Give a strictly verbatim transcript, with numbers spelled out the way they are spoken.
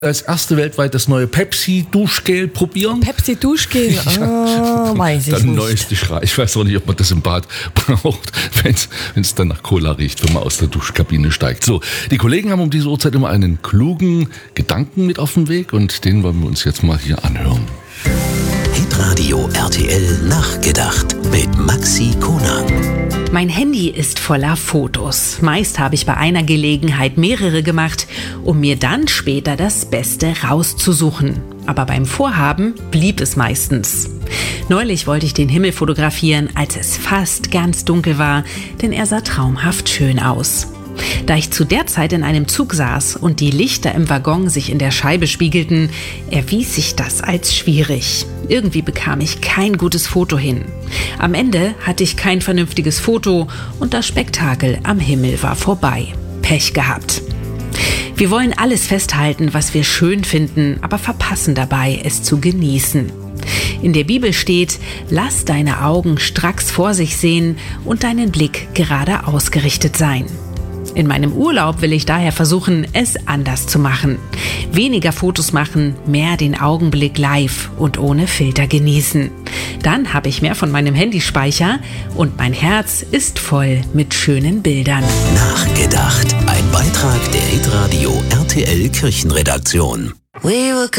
als erste weltweit das neue Pepsi-Duschgel probieren. Pepsi-Duschgel? Ja, oh, weiß ich dann nicht. neueste Schrei. Ich weiß auch nicht, ob man das im Bad braucht, wenn es dann nach Cola riecht, wenn man aus der Duschkabine steigt. So, die Kollegen haben um diese Uhrzeit immer einen klugen Gedanken mit auf den Weg und den wollen wir uns jetzt mal hier anhören. Hitradio R T L nachgedacht mit Maxi Konang. Mein Handy ist voller Fotos. Meist habe ich bei einer Gelegenheit mehrere gemacht, um mir dann später das Beste rauszusuchen. Aber beim Vorhaben blieb es meistens. Neulich wollte ich den Himmel fotografieren, als es fast ganz dunkel war, denn er sah traumhaft schön aus. Da ich zu der Zeit in einem Zug saß und die Lichter im Waggon sich in der Scheibe spiegelten, erwies sich das als schwierig. Irgendwie bekam ich kein gutes Foto hin. Am Ende hatte ich kein vernünftiges Foto und das Spektakel am Himmel war vorbei. Pech gehabt. Wir wollen alles festhalten, was wir schön finden, aber verpassen dabei, es zu genießen. In der Bibel steht: Lass deine Augen stracks vor sich sehen und deinen Blick gerade ausgerichtet sein. In meinem Urlaub will ich daher versuchen, es anders zu machen. Weniger Fotos machen, mehr den Augenblick live und ohne Filter genießen. Dann habe ich mehr von meinem Handyspeicher und mein Herz ist voll mit schönen Bildern. Nachgedacht. Ein Beitrag der Hitradio R T L Kirchenredaktion. We were